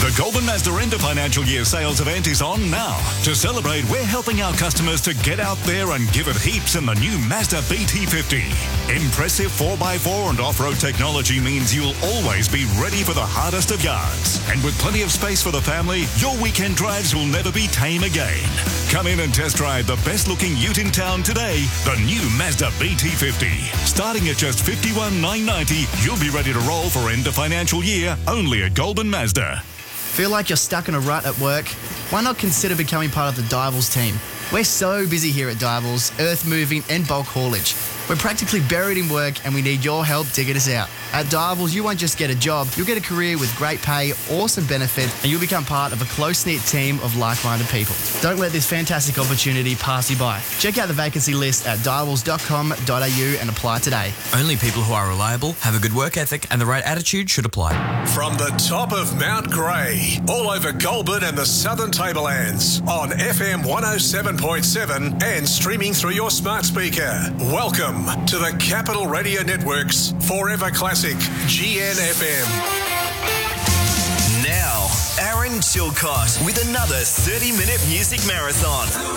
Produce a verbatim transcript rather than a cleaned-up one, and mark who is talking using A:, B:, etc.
A: The Goulburn Mazda end of financial year sales event is on now. To celebrate, we're helping our customers to get out there and give it heaps in the new Mazda B T fifty. Impressive four by four and off-road technology means you'll always be ready for the hardest of yards. And with plenty of space for the family, your weekend drives will never be tame again. Come in and test drive the best-looking ute in town today, the new Mazda B T fifty. Starting at just fifty-one thousand nine hundred ninety dollars, you'll be ready to roll for end of financial year only at Goulburn Mazda.
B: Feel like you're stuck in a rut at work? Why not consider becoming part of the Divals team? We're so busy here at Divals, earth moving and bulk haulage. We're practically buried in work and we need your help digging us out. At Divals, you won't just get a job, you'll get a career with great pay, awesome benefits, and you'll become part of a close-knit team of like-minded people. Don't let this fantastic opportunity pass you by. Check out the vacancy list at divals dot com dot a u and apply today.
C: Only people who are reliable, have a good work ethic, and the right attitude should apply.
D: From the top of Mount Grey, all over Goulburn and the Southern Tablelands, on F M one oh seven point seven and streaming through your smart speaker. Welcome to the Capital Radio Network's Forever Classic G N F M.
E: Now, Aaron Chilcott with another thirty-minute music marathon.